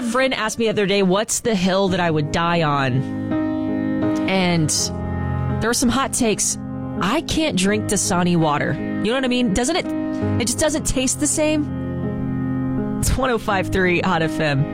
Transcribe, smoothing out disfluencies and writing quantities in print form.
friend asked me the other day, what's the hill that I would die on? And there were some hot takes. I can't drink Dasani water. You know what I mean? Doesn't it? It just doesn't taste the same. It's 105.3 Hot FM.